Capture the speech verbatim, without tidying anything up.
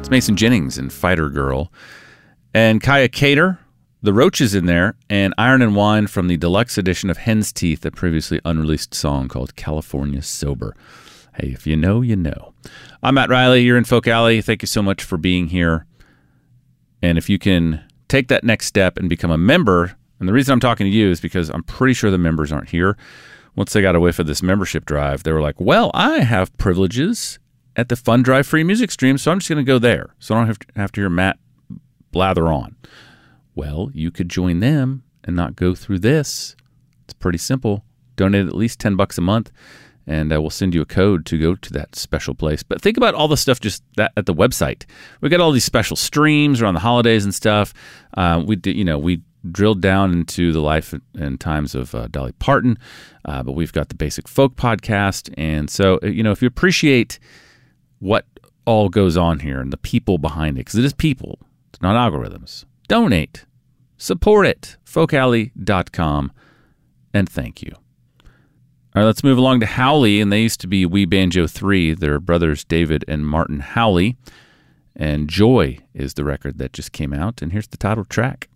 It's Mason Jennings and Fighter Girl. And Kaya Cater, The Roaches in there, and Iron and Wine from the deluxe edition of Hen's Teeth, a previously unreleased song called California Sober. Hey, if you know, you know. I'm Matt Riley. You're in Folk Alley. Thank you so much for being here. And if you can take that next step and become a member, and the reason I'm talking to you is because I'm pretty sure the members aren't here. Once they got a whiff of this membership drive, they were like, well, I have privileges at the Fun Drive free music stream, so I'm just going to go there. So I don't have to, have to hear Matt blather on. Well, you could join them and not go through this. It's pretty simple. Donate at least ten bucks a month, and uh, we'll send you a code to go to that special place. But think about all the stuff just that at the website. We got all these special streams around the holidays and stuff. Uh, we did, you know, we drilled down into the life and times of uh, Dolly Parton, uh, but we've got the Basic Folk podcast. And so, you know, if you appreciate what all goes on here and the people behind it, because it is people, it's not algorithms, donate, support it, folk alley dot com, and thank you. All right, let's move along to Howley, and they used to be Wee Banjo three. They're brothers David and Martin Howley, and Joy is the record that just came out, and here's the title track.